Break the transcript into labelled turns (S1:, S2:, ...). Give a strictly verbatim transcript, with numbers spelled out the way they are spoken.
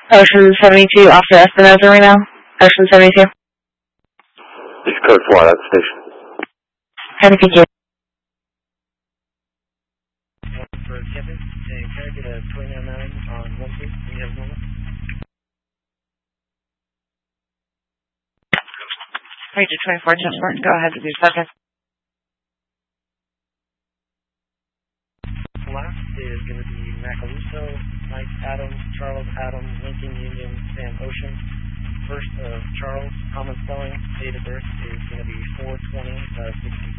S1: Ocean seventy-two, Officer Espinoza right now. Ocean seventy-two.
S2: This is code four, that's the station.
S1: Happy P Q.
S3: For Kevin, and can I get a twenty-nine nine on one two? Do you have a moment?
S1: Ranger twenty-four, Jim Martin, go ahead with your subject.
S3: Last is going to be Macaluso, Mike Adams, Charles Adams, Lincoln Union, Sam Ocean. First of Charles, common spelling, date of birth is going to be four twenty sixty.